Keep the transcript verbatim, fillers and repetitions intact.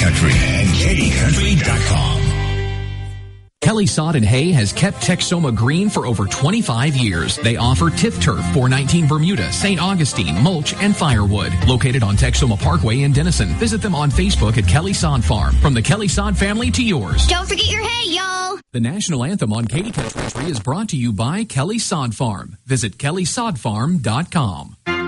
Country and Katy Country dot com. Kelly Sod and Hay has kept Texoma green for over twenty-five years. They offer Tiff Turf, four nineteen Bermuda, Saint Augustine, mulch, and firewood. Located on Texoma Parkway in Denison. Visit them on Facebook at Kelly Sod Farm. From the Kelly Sod family to yours. Don't forget your hay, y'all. The national anthem on Katy Country is brought to you by Kelly Sod Farm. Visit Kelly Sod Farm dot com.